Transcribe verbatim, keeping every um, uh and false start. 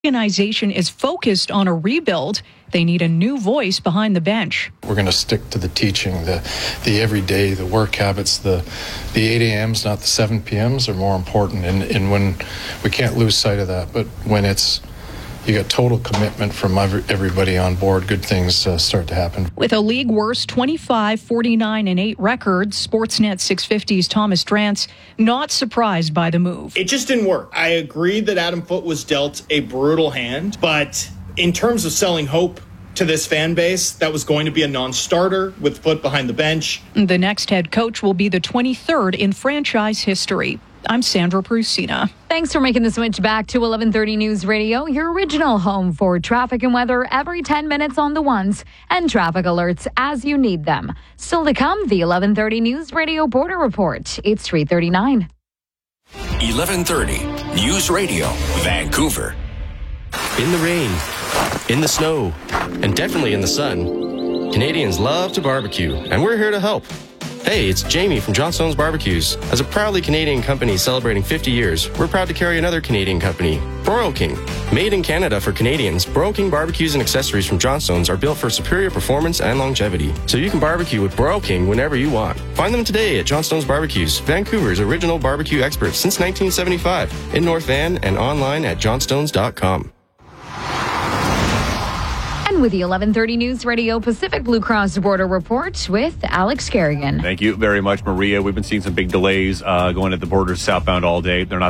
Organization is focused on a rebuild. They need a new voice behind the bench. We're going to stick to the teaching, the the everyday, the work habits, the the eight a.m.s, not the seven p.m.s are more important. And, and when we can't lose sight of that, but when it's you got total commitment from every, everybody on board, good things uh, start to happen. With a league worst twenty-five, forty-nine, and eight record, Sportsnet six fifty's Thomas Drance not surprised by the move. It just didn't work. I agree that Adam Foote was dealt a brutal hand, but in terms of selling hope to this fan base, that was going to be a non-starter with Foote behind the bench. The next head coach will be the twenty-third in franchise history. I'm Sandra Prusina. Thanks for making the switch back to eleven thirty News Radio, your original home for traffic and weather every ten minutes on the ones and traffic alerts as you need them. Still to come, the eleven thirty News Radio Border Report. It's three thirty-nine. eleven thirty News Radio, Vancouver. In the rain, in the snow, and definitely in the sun, Canadians love to barbecue, and we're here to help. Hey, it's Jamie from Johnstone's Barbecues. As a proudly Canadian company celebrating fifty years, we're proud to carry another Canadian company, Broil King. Made in Canada for Canadians, Broil King barbecues and accessories from Johnstone's are built for superior performance and longevity, so you can barbecue with Broil King whenever you want. Find them today at Johnstone's Barbecues, Vancouver's original barbecue experts since nineteen seventy-five, in North Van and online at johnstones dot com. With the eleven thirty News Radio Pacific Blue Cross Border Report with Alex Kerrigan. Thank you very much, Maria. We've been seeing some big delays uh, going at the border southbound all day. They're not